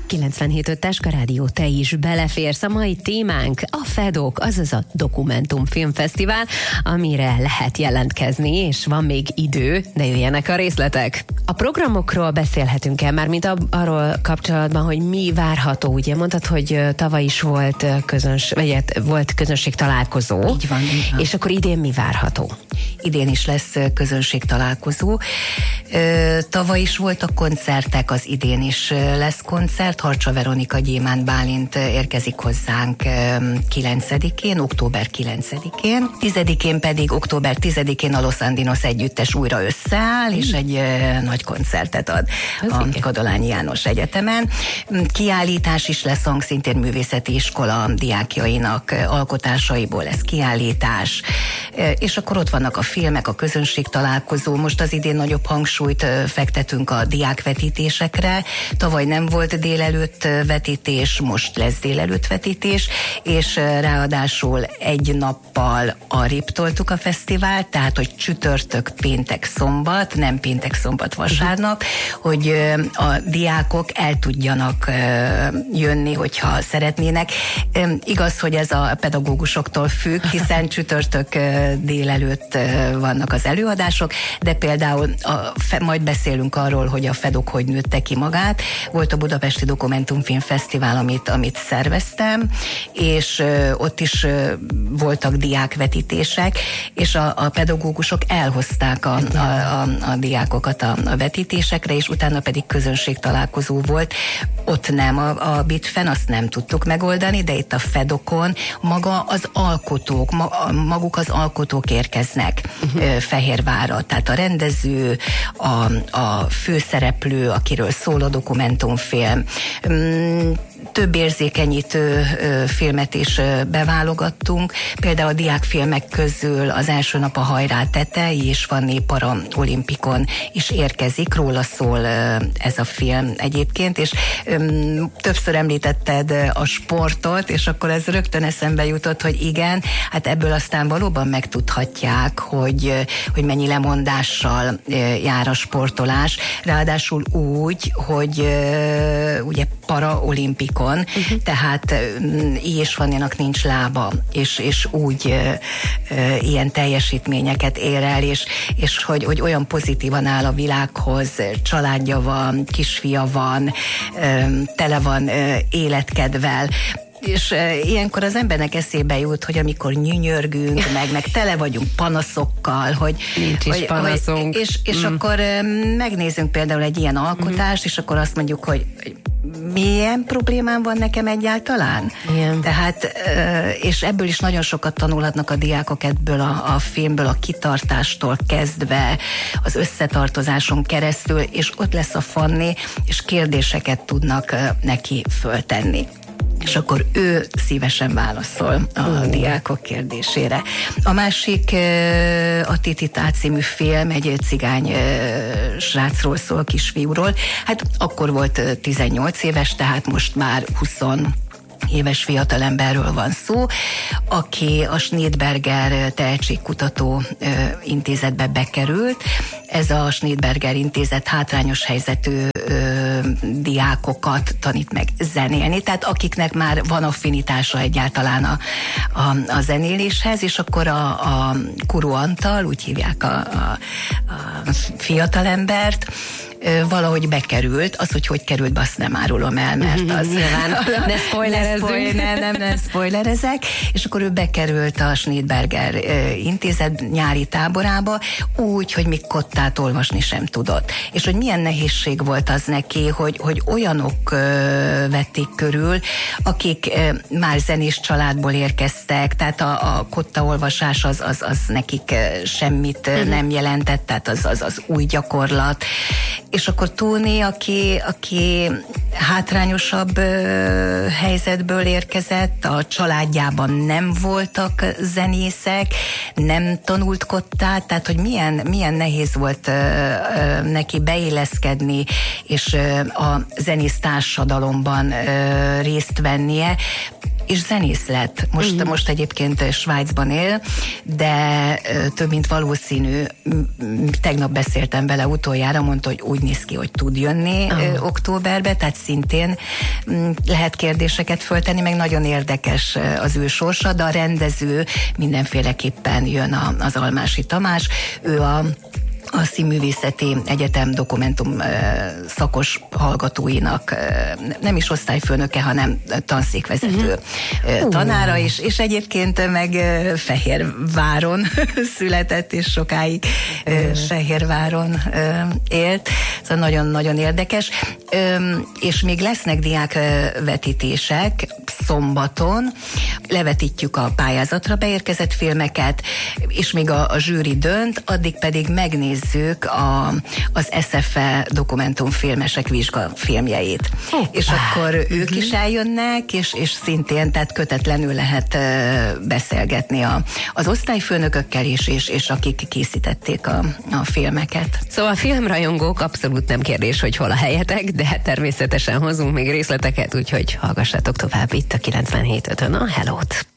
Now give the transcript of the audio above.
97.5 Teska Rádió, te is beleférsz. A mai témánk a FEDOK, azaz a Dokumentum Filmfesztivál, amire lehet jelentkezni, és van még idő, de jöjjenek a részletek. A programokról beszélhetünk el, már mint arról kapcsolatban, hogy mi várható. Ugye mondtad, hogy tavaly is volt közönség találkozó. Így van. És akkor idén mi várható? Idén is lesz közönség találkozó. Tavaly is voltak koncertek, az idén is lesz koncert. Harcsa Veronika Gyémánt Bálint érkezik hozzánk 9-én, október 9-én. 10-én pedig október 10-én a Los Andinos együttes újra összeáll, és egy nagy koncertet ad a Kadolányi János Egyetemen. Kiállítás is lesz, Hangszíntér Művészeti Iskola diákjainak alkotásaiból lesz kiállítás, és akkor ott vannak a filmek, a közönség találkozó. Most az idén nagyobb hangsúlyt fektetünk a diákvetítésekre. Tavaly nem volt délelőtt vetítés, most lesz délelőtt vetítés, és ráadásul egy nappal arrébb toltuk a fesztivált, tehát hogy csütörtök, péntek, szombat, nem péntek, szombat, vasárnap, hogy a diákok el tudjanak jönni, hogyha szeretnének. Igaz, hogy ez a pedagógusoktól függ, hiszen csütörtök délelőtt vannak az előadások, de például majd beszélünk arról, hogy a FEDOK hogy nőtte ki magát. Volt a Budapesti Dokumentumfilm Fesztivál, amit szerveztem, és ott is voltak diákvetítések, és a pedagógusok elhozták a diákokat a vetítésekre, és utána pedig közönség találkozó volt. Ott nem, a BITFEN azt nem tudtuk megoldani, de itt a FEDOKon maga az alkotók, maguk az alkotók érkeznek Fehérvárra, tehát a rendező, a főszereplő, akiről szól a dokumentumfilm. Több érzékenyítő filmet is beválogattunk. Például a diákfilmek közül az első nap a Hajrá Tetej és Fanné Para Olimpikon is érkezik. Róla szól ez a film egyébként, és többször említetted a sportot, és akkor ez rögtön eszembe jutott, hogy igen, hát ebből aztán valóban megtudhatják, hogy mennyi lemondással jár a sportolás. Ráadásul úgy, hogy ugye paraolimpikon, tehát így és Fannénak nincs lába, és úgy ilyen teljesítményeket ér el, és hogy olyan pozitívan áll a világhoz, családja van, kisfia van, tele van életkedvel, és ilyenkor az embernek eszébe jut, hogy amikor nyünyörgünk, meg tele vagyunk panaszokkal, hogy nincs is panaszunk. És akkor megnézünk például egy ilyen alkotást, és akkor azt mondjuk, hogy milyen problémám van nekem egyáltalán? Igen. Tehát, és ebből is nagyon sokat tanulhatnak a diákok ebből a filmből, a kitartástól kezdve, az összetartozáson keresztül, és ott lesz a Fanné, és kérdéseket tudnak neki föltenni. És akkor ő szívesen válaszol a diákok kérdésére. A másik a Tititá című film, egy cigány srácról szól, kisfiúról. Hát akkor volt 18 éves, tehát most már 20 éves fiatalemberről van szó, aki a Schneidberger Tehetségkutató Intézetbe bekerült. Ez a Schneidberger Intézet hátrányos helyzetű diákokat tanít meg zenélni, tehát akiknek már van affinitása egyáltalán a zenéléshez, és akkor a Kuru Antal, úgy hívják a fiatalembert, valahogy bekerült. Az, hogy került be, azt nem árulom el, mert az nyilván ne spoilerezzünk. Nem spoilerezek. És akkor ő bekerült a Schneidberger Intézet nyári táborába úgy, hogy még kottát olvasni sem tudott. És hogy milyen nehézség volt az neki, hogy olyanok vették körül, akik már zenés családból érkeztek, tehát a kottaolvasás az nekik semmit nem jelentett, tehát az új gyakorlat. És akkor Tóni, aki hátrányosabb helyzetből érkezett, a családjában nem voltak zenészek, nem tanult kottát, tehát hogy milyen nehéz volt neki beilleszkedni, és a zenész társadalomban részt vennie. és zenész lett. Most egyébként Svájcban él, de több mint valószínű, tegnap beszéltem vele utoljára, mondta, hogy úgy néz ki, hogy tud jönni októberbe, tehát szintén lehet kérdéseket föltenni, meg nagyon érdekes az ő sorsa, de a rendező mindenféleképpen jön az Almási Tamás. Ő a Színművészeti Egyetem dokumentum szakos hallgatóinak nem is osztályfőnöke, hanem tanszékvezető tanára is, és egyébként meg Fehérváron született, és sokáig Fehérváron élt. Ez nagyon-nagyon érdekes. És még lesznek diákvetítések szombaton, levetítjük a pályázatra beérkezett filmeket, és még a zsűri dönt, addig pedig megnézzük az SFE dokumentumfilmesek vizsgafilmjeit. És akkor ők is eljönnek, és szintén, tehát kötetlenül lehet beszélgetni az osztályfőnökökkel is, és akik készítették a filmeket. Szóval filmrajongók, abszolút nem kérdés, hogy hol a helyetek, de természetesen hozunk még részleteket, úgyhogy hallgassátok tovább itt a 97.5-ön a Hellót.